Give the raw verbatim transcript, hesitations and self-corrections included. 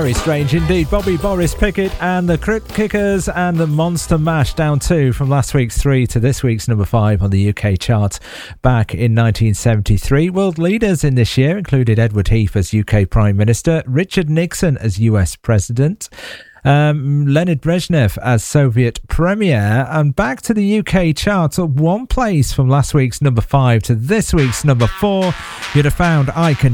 Very strange indeed. Bobby Boris Pickett and the Crypt Kickers and the Monster Mash, down two from last week's three to this week's number five on the U K charts back in nineteen seventy-three. World leaders in this year included Edward Heath as U K Prime Minister, Richard Nixon as U S President, Um, Leonid Brezhnev as Soviet Premier, and back to the U K charts at one place from last week's number five to this week's number four. You'd have found I Can